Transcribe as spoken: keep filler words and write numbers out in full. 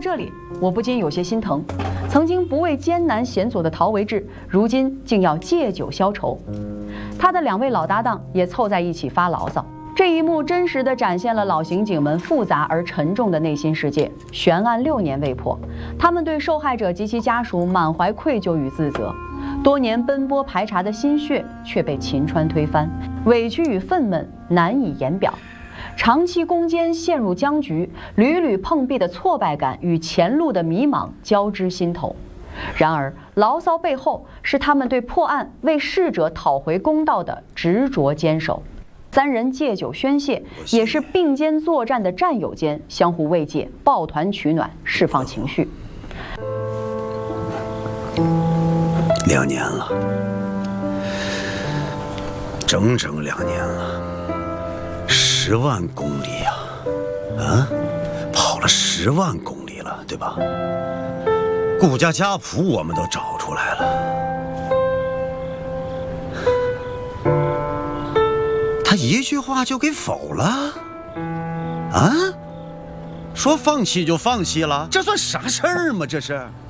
这里，我不禁有些心疼。曾经不畏艰难险阻的陶维志，如今竟要借酒消愁。他的两位老搭档也凑在一起发牢骚。这一幕真实地展现了老刑警们复杂而沉重的内心世界。悬案六年未破，他们对受害者及其家属满怀愧疚与自责。多年奔波排查的心血却被秦川推翻，委屈与愤懑难以言表。长期攻坚陷入僵局，屡屡碰壁的挫败感与前路的迷茫交织心头。然而，牢骚背后是他们对破案、为逝者讨回公道的执着坚守。三人借酒宣泄，也是并肩作战的战友间相互慰藉、抱团取暖、释放情绪。 两年了，整整两年了，十万公里呀，啊，跑了十万公里了，对吧？顾家家谱我们都找出来了。他一句话就给否了，啊？说放弃就放弃了，这算啥事儿吗？这是。